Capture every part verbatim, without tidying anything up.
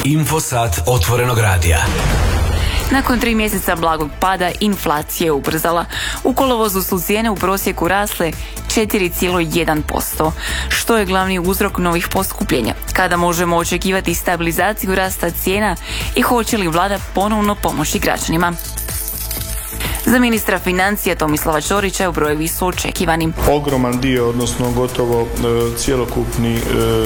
Infosat otvorenog radija. Nakon tri mjeseca blagog pada, inflacija je ubrzala. U kolovozu su cijene u prosjeku rasle četiri zarez jedan posto, što je glavni uzrok novih poskupljenja. Kada možemo očekivati stabilizaciju rasta cijena i hoće li vlada ponovno pomoći građanima? Za ministra financija Tomislava Ćorića brojevi su očekivani. Ogroman dio, odnosno gotovo e, cjelokupni e,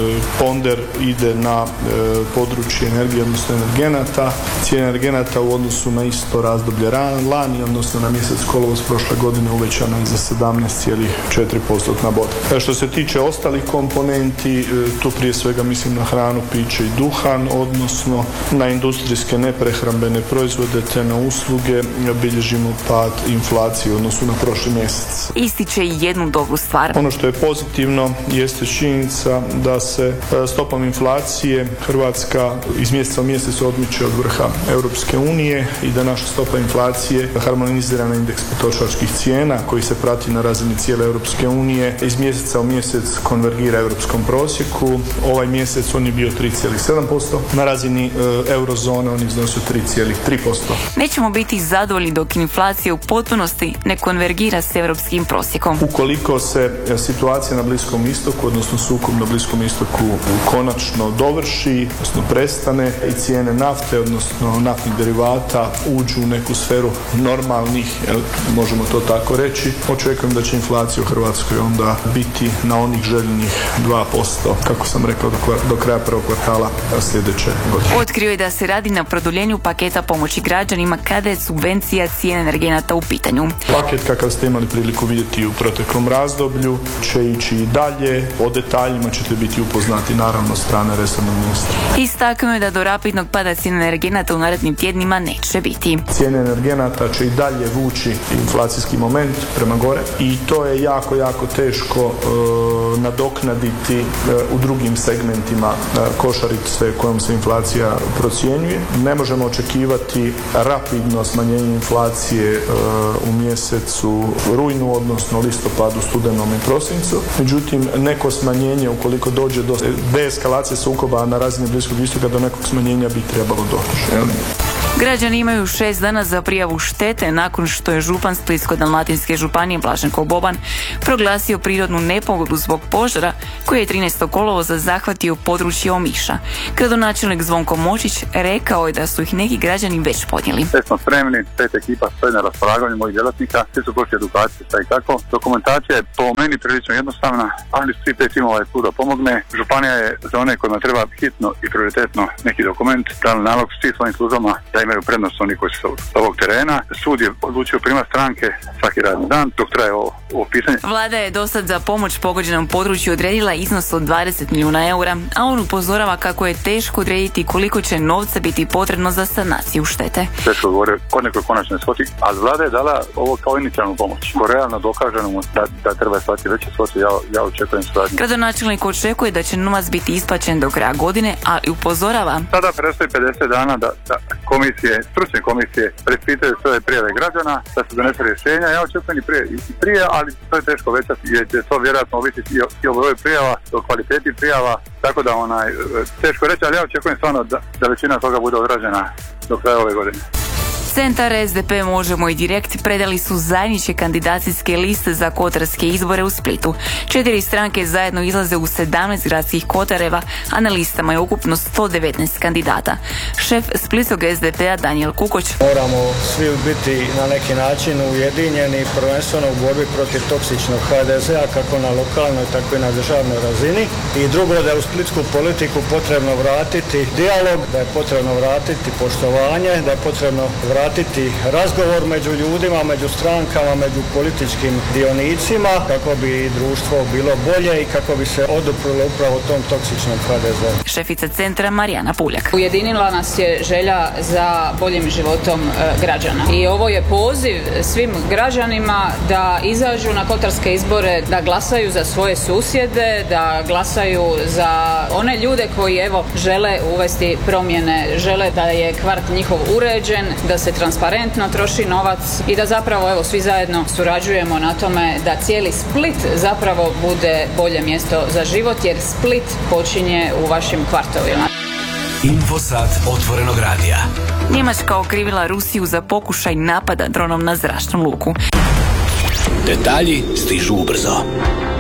ponder ide na e, područje energije, odnosno energenata. Cijena energenata u odnosu na isto razdoblje lani, odnosno na mjesec kolovoz prošle godine, uvećana je za sedamnaest zarez četiri postotna boda. E, što se tiče ostalih komponenti, e, tu prije svega mislim na hranu, piće i duhan, odnosno na industrijske neprehrambene proizvode te na usluge, bilježimo pad inflacije u odnosu na prošli mjesec. Ističe i jednu dobru stvar. Ono što je pozitivno jeste činjenica da se stopom inflacije Hrvatska iz mjeseca u mjesec odmiče od vrha Europske unije i da naša stopa inflacije harmonizira na indeks potrošačkih cijena koji se prati na razini cijele Europske unije. Iz mjeseca u mjesec konvergira europskom prosjeku. Ovaj mjesec on je bio tri zarez sedam posto. Na razini e, eurozone on iznosio tri zarez tri posto. Nećemo biti zadovoljni dok inflacija u potpunosti ne konvergira s europskim prosjekom. Ukoliko se situacija na Bliskom istoku, odnosno sukob na Bliskom istoku konačno dovrši, odnosno prestane i cijene nafte, odnosno naftnih derivata uđu u neku sferu normalnih, možemo to tako reći, očekujem da će inflacija u Hrvatskoj onda biti na onih željenih dva posto, kako sam rekao, do kraja prvog kvartala sljedeće godine. Otkrio je da se radi na produljenju paketa pomoći građanima kada je subvencija cijene energenata u pitanju. Paket kakav ste imali priliku vidjeti u proteklom razdoblju će ići i dalje. O detaljima ćete biti upoznati naravno strane resornog ministra. Istaknuo je da do rapidnog pada cijene energenata u narednim tjednima neće biti. Cijene energenata će i dalje vući inflacijski moment prema gore i to je jako, jako teško e, nadoknaditi e, u drugim segmentima e, košarice kojom se inflacija procjenjuje. Ne možemo očekivati rapidno smanjenje inflacije u mjesecu rujnu, odnosno listopadu, studenom i prosincu. Međutim, neko smanjenje, ukoliko dođe do deeskalacije sukoba na razini Bliskog istoka, do nekog smanjenja bi trebalo doći. Građani imaju šest dana za prijavu štete nakon što je župan Splitsko-dalmatinske županije Blaženko Boban proglasio prirodnu nepogodu zbog požara koji je trinaestog kolovoza zahvatio područje Omiša. Gradonačelnik Zvonko Močić rekao je da su ih neki građani već podnijeli. Sve smo spremni, pet ekipa stoji na raspolaganju mojih djelatnika, svi su prošli edukacije, šta i tako. Dokumentacija je po meni prilično jednostavna, ali svi pet timova je tu da pomogne. Županija je za one kojima treba hitno i prioritetno neki dokument, dali nalog svih svojim službama da imaju prednost oni koji su s ovog terena. Sud je odlučio primat stranke svaki radni dan dok traje ovo, ovo pitanje. Vlada je do sad za pomoć pogođenom području odredila iznos od dvadeset milijuna eura, a on upozorava kako je teško odrediti koliko će novca biti potrebno za sanaciju štete. Teško govore kod nekoj konačne svoti, ali Vlada je dala ovo kao inicijalnu pomoć. Ko realno dokažemo da, da treba shvatiti veće svote, ja, ja očekujem suradnju. Gradonačelnik očekuje da će novac biti isplaćen do kraja godine, ali upozorava. Sada predstoji pedeset dana da, da komisije, stručne komisije preispitaju sve prijave građana, da se donese rješenja. Ja očekujem i prije, i prije, ali to je teško većati jer će to vjerojatno ovisiti i o, i o broju prijava, o kvaliteti prijava, tako da onaj, teško reći, ali ja očekujem stvarno da, da većina toga bude odrađena do kraja ove godine. Centar S D P Možemo i Direkt predali su zajedničke kandidacijske liste za kotarske izbore u Splitu. Četiri stranke zajedno izlaze u sedamnaest gradskih kotareva, a na listama je ukupno sto devetnaest kandidata. Šef splitskog S D P-a Danijel Kukoć. Moramo svi biti na neki način ujedinjeni, prvenstveno u borbi protiv toksičnog H D Z-a kako na lokalnoj, tako i na državnoj razini. I drugo, da je u splitsku politiku potrebno vratiti dijalog, da je potrebno vratiti poštovanje, da je potrebno vratiti razgovor među ljudima, među strankama, među političkim dionicima kako bi društvo bilo bolje i kako bi se oduprlo upravo tom toksičnom H D Z-u. Šefica centra Marijana Puljak. Ujedinila nas je želja za boljim životom e, građana. I ovo je poziv svim građanima da izađu na kotarske izbore, da glasaju za svoje susjede, da glasaju za one ljude koji evo žele uvesti promjene, žele da je kvart njihov uređen, da se transparentno troši novac i da zapravo evo svi zajedno surađujemo na tome da cijeli Split zapravo bude bolje mjesto za život, jer Split počinje u vašim kvartovima. Infosat otvorenog radija. Njemačka okrivila Rusiju za pokušaj napada dronom na zračnu luku. Detalji stižu ubrzo.